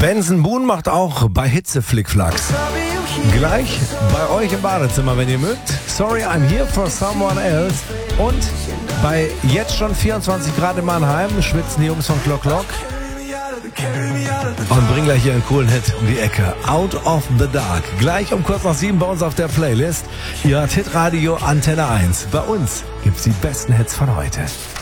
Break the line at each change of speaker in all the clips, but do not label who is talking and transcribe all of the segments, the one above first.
Benson Boone macht auch bei Hitze Flickflacks. Gleich bei euch im Badezimmer, wenn ihr mögt. Sorry, I'm here for someone else. Und bei jetzt schon 24 Grad in Mannheim schwitzen die Jungs von Clock Clock. Und bringen gleich hier einen coolen Hit um die Ecke. Out of the Dark. Gleich um kurz nach 7 bei uns auf der Playlist. Ihr hört Hitradio Antenne 1. Bei uns gibt's die besten Hits von heute.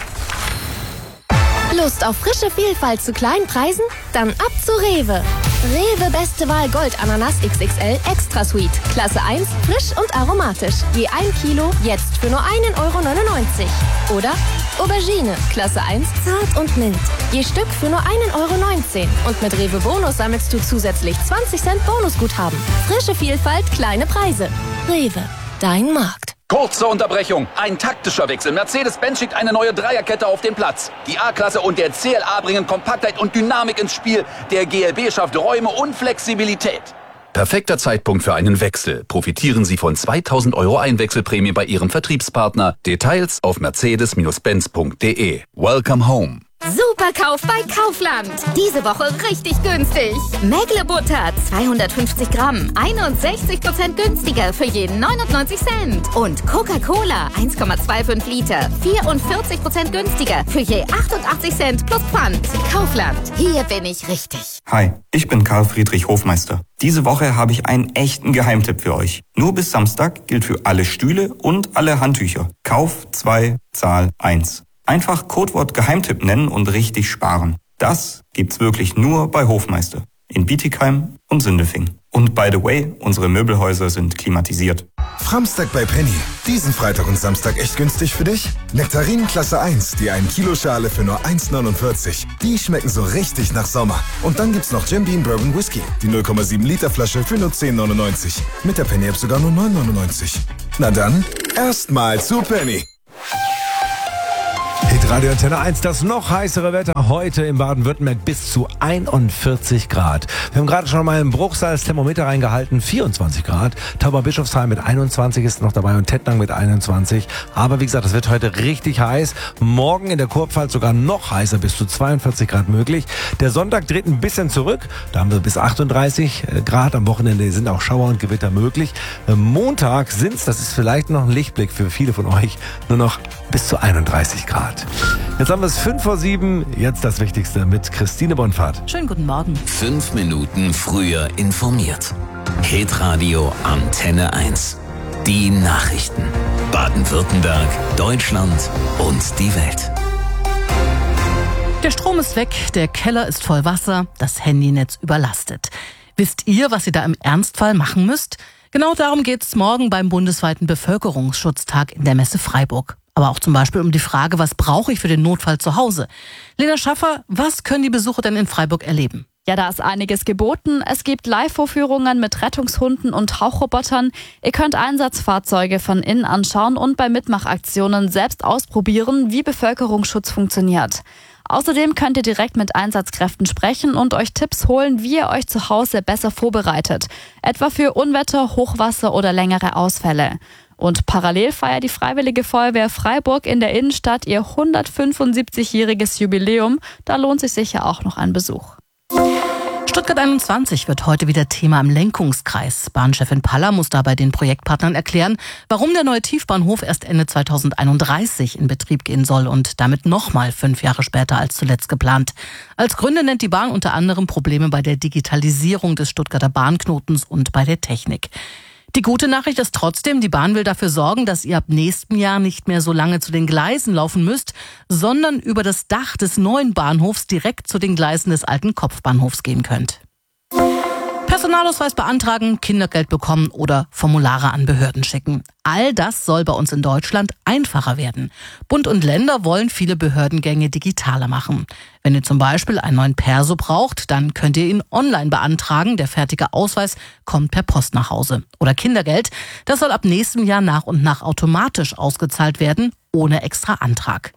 Lust auf frische Vielfalt zu kleinen Preisen? Dann ab zu Rewe. Rewe Beste Wahl Gold Ananas XXL Extra Sweet. Klasse 1, frisch und aromatisch. Je 1 Kilo, jetzt für nur 1,99 Euro. Oder Aubergine, Klasse 1, zart und mild. Je Stück für nur 1,19 Euro. Und mit Rewe Bonus sammelst du zusätzlich 20 Cent Bonusguthaben. Frische Vielfalt, kleine Preise. Rewe, dein Markt.
Kurze Unterbrechung. Ein taktischer Wechsel. Mercedes-Benz schickt eine neue Dreierkette auf den Platz. Die A-Klasse und der CLA bringen Kompaktheit und Dynamik ins Spiel. Der GLB schafft Räume und Flexibilität. Perfekter Zeitpunkt für einen Wechsel. Profitieren Sie von 2.000 Euro Einwechselprämie bei Ihrem Vertriebspartner. Details auf mercedes-benz.de. Welcome home.
Superkauf bei Kaufland. Diese Woche richtig günstig. Mägle-Butter 250 Gramm, 61% günstiger für jeden 99 Cent. Und Coca-Cola 1,25 Liter, 44% günstiger für je 88 Cent plus Pfand. Kaufland, hier bin ich richtig.
Hi, ich bin Karl Friedrich Hofmeister. Diese Woche habe ich einen echten Geheimtipp für euch. Nur bis Samstag gilt für alle Stühle und alle Handtücher. Kauf 2, Zahl 1. Einfach Codewort Geheimtipp nennen und richtig sparen. Das gibt's wirklich nur bei Hofmeister. In Bietigheim und Sindelfingen. Und by the way, unsere Möbelhäuser sind klimatisiert.
Framstag bei Penny. Diesen Freitag und Samstag echt günstig für dich? Nektarinen Klasse 1, die 1 Kilo Schale für nur 1,49. Die schmecken so richtig nach Sommer. Und dann gibt's noch Jim Beam Bourbon Whisky. Die 0,7 Liter Flasche für nur 10,99. Mit der Penny App sogar nur 9,99. Na dann, erstmal zu Penny.
Hitradio Antenne 1, das noch heißere Wetter heute in Baden-Württemberg bis zu 41 Grad. Wir haben gerade schon mal einen Bruchsal das Thermometer reingehalten, 24 Grad. Tauberbischofsheim mit 21 ist noch dabei und Tettnang mit 21. Aber wie gesagt, es wird heute richtig heiß. Morgen in der Kurpfalz sogar noch heißer, bis zu 42 Grad möglich. Der Sonntag dreht ein bisschen zurück. Da haben wir bis 38 Grad. Am Wochenende sind auch Schauer und Gewitter möglich. Montag sind's, das ist vielleicht noch ein Lichtblick für viele von euch, nur noch bis zu 31 Grad. Jetzt haben wir es 5:07, jetzt das Wichtigste mit Christine Bonfahrt.
Schönen guten Morgen.
5 Minuten früher informiert. Hitradio Antenne 1. Die Nachrichten. Baden-Württemberg, Deutschland und die Welt.
Der Strom ist weg, der Keller ist voll Wasser, das Handynetz überlastet. Wisst ihr, was ihr da im Ernstfall machen müsst? Genau darum geht's morgen beim bundesweiten Bevölkerungsschutztag in der Messe Freiburg. Aber auch zum Beispiel um die Frage, was brauche ich für den Notfall zu Hause? Lena Schaffer, was können die Besucher denn in Freiburg erleben?
Ja, da ist einiges geboten. Es gibt Live-Vorführungen mit Rettungshunden und Tauchrobotern. Ihr könnt Einsatzfahrzeuge von innen anschauen und bei Mitmachaktionen selbst ausprobieren, wie Bevölkerungsschutz funktioniert. Außerdem könnt ihr direkt mit Einsatzkräften sprechen und euch Tipps holen, wie ihr euch zu Hause besser vorbereitet. Etwa für Unwetter, Hochwasser oder längere Ausfälle. Und parallel feiert die Freiwillige Feuerwehr Freiburg in der Innenstadt ihr 175-jähriges Jubiläum. Da lohnt sich sicher auch noch ein Besuch.
Stuttgart 21 wird heute wieder Thema im Lenkungskreis. Bahnchefin Paller muss dabei den Projektpartnern erklären, warum der neue Tiefbahnhof erst Ende 2031 in Betrieb gehen soll und damit nochmal 5 Jahre später als zuletzt geplant. Als Gründe nennt die Bahn unter anderem Probleme bei der Digitalisierung des Stuttgarter Bahnknotens und bei der Technik. Die gute Nachricht ist trotzdem, die Bahn will dafür sorgen, dass ihr ab nächstem Jahr nicht mehr so lange zu den Gleisen laufen müsst, sondern über das Dach des neuen Bahnhofs direkt zu den Gleisen des alten Kopfbahnhofs gehen könnt. Personalausweis beantragen, Kindergeld bekommen oder Formulare an Behörden schicken. All das soll bei uns in Deutschland einfacher werden. Bund und Länder wollen viele Behördengänge digitaler machen. Wenn ihr zum Beispiel einen neuen Perso braucht, dann könnt ihr ihn online beantragen. Der fertige Ausweis kommt per Post nach Hause. Oder Kindergeld, das soll ab nächstem Jahr nach und nach automatisch ausgezahlt werden, ohne extra Antrag.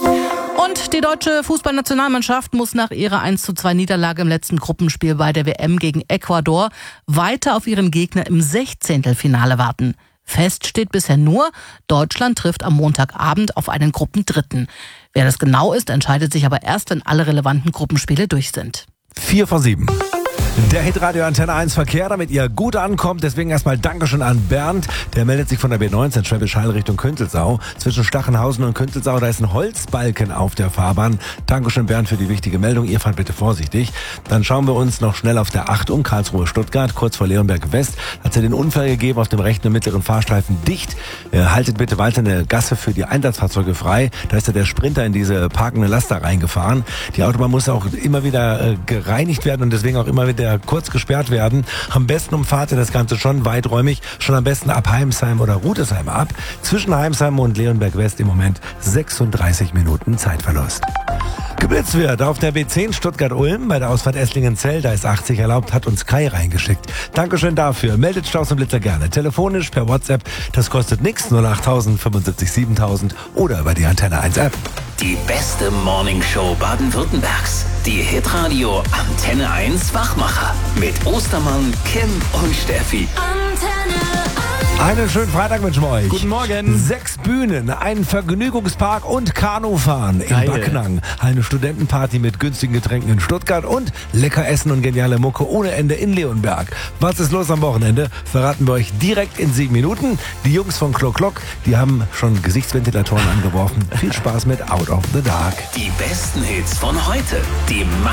Und die deutsche Fußballnationalmannschaft muss nach ihrer 1:2 Niederlage im letzten Gruppenspiel bei der WM gegen Ecuador weiter auf ihren Gegner im 16. Finale warten. Fest steht bisher nur, Deutschland trifft am Montagabend auf einen Gruppendritten. Wer das genau ist, entscheidet sich aber erst, wenn alle relevanten Gruppenspiele durch sind.
4:07. Der Hitradio Antenne 1 Verkehr, damit ihr gut ankommt. Deswegen erstmal Dankeschön an Bernd. Der meldet sich von der B19 Schwäbisch Hall Richtung Künzelsau. Zwischen Stachenhausen und Künzelsau, da ist ein Holzbalken auf der Fahrbahn. Dankeschön Bernd für die wichtige Meldung. Ihr fahrt bitte vorsichtig. Dann schauen wir uns noch schnell auf der 8 um Karlsruhe-Stuttgart. Kurz vor Leonberg West hat es ja den Unfall gegeben auf dem rechten und mittleren Fahrstreifen dicht. Haltet bitte weiter eine Gasse für die Einsatzfahrzeuge frei. Da ist ja der Sprinter in diese parkende Laster reingefahren. Die Autobahn muss auch immer wieder gereinigt werden und deswegen auch immer wieder kurz gesperrt werden. Am besten umfahrt ihr das Ganze schon weiträumig, schon am besten ab Heimsheim oder Rudesheim ab. Zwischen Heimsheim und Leonberg West im Moment 36 Minuten Zeitverlust. Geblitzt wird auf der B10 Stuttgart-Ulm bei der Ausfahrt Esslingen-Zell, da ist 80 erlaubt, hat uns Kai reingeschickt. Dankeschön dafür. Meldet Staus und Blitzer gerne. Telefonisch, per WhatsApp, das kostet nichts, 08000 75 7000 oder über die Antenne 1 App.
Die beste Morningshow Baden-Württembergs. Die Hitradio Antenne 1 Wachmacher. Mit Ostermann, Kim und Steffi.
Antenne 1.
Einen schönen Freitag wünschen wir euch.
Guten Morgen.
6 Bühnen, ein Vergnügungspark und Kanufahren in
Geil.
Backnang. Eine Studentenparty mit günstigen Getränken in Stuttgart und lecker Essen und geniale Mucke ohne Ende in Leonberg. Was ist los am Wochenende? Verraten wir euch direkt in 7 Minuten. Die Jungs von Klock Klock, die haben schon Gesichtsventilatoren angeworfen. Viel Spaß mit Out of the Dark.
Die besten Hits von heute. Die